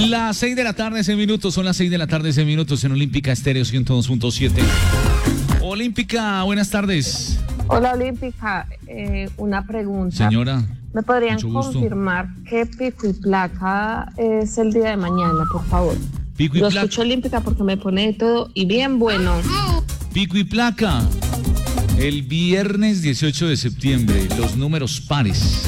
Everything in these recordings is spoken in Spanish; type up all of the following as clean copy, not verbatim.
Las 6 de la tarde, 6 minutos, son las 6 de la tarde, 6 minutos en Olímpica Estéreo 102.7. Olímpica, buenas tardes. Hola Olímpica, una pregunta. Señora, ¿me podrían mucho gusto. confirmar qué pico y placa es el día de mañana, por favor? Pico y Lo placa. escucho Olímpica porque me pone de todo y bien bueno. Pico y placa. El viernes 18 de septiembre, los números pares.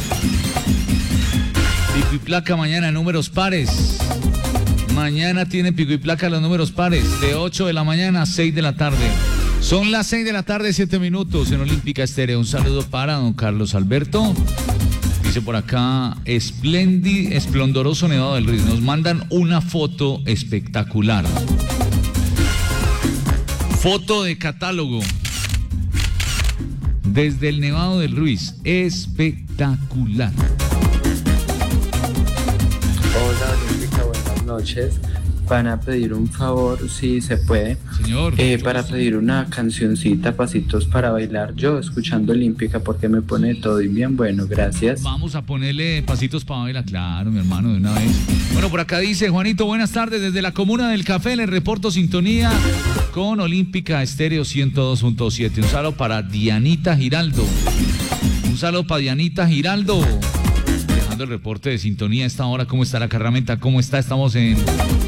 Pico y placa mañana, números pares. Mañana tiene pico y placa los números pares, de 8 de la mañana a 6 de la tarde. Son las 6 de la tarde, 7 minutos en Olímpica Estéreo. Un saludo para don Carlos Alberto. Dice por acá, esplendoroso Nevado del Ruiz. Nos mandan una foto espectacular. Foto de catálogo. Desde el Nevado del Ruiz. Espectacular. Hola Olímpica, buenas noches. Van a pedir un favor, si se puede. Señor. Para pedir una cancioncita, pasitos para bailar. Yo escuchando Olímpica porque me pone todo y bien bueno, gracias. Vamos a ponerle pasitos para bailar, claro, mi hermano, de una vez. Bueno, por acá dice Juanito, buenas tardes, desde la Comuna del Café, le reporto sintonía con Olímpica Estéreo 102.7. Un saludo para Dianita Giraldo. Un saludo para Dianita Giraldo. Dejando el reporte de sintonía a esta hora. ¿Cómo está la carramenta? ¿Cómo está? Estamos en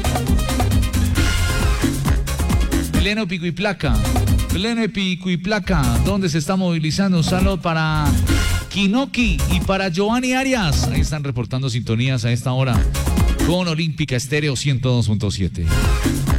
pleno pico y placa. Pleno pico y placa. ¿Dónde se está movilizando? Un saludo para Kinoki y para Giovanni Arias. Ahí están reportando sintonías a esta hora con Olímpica Estéreo 102.7.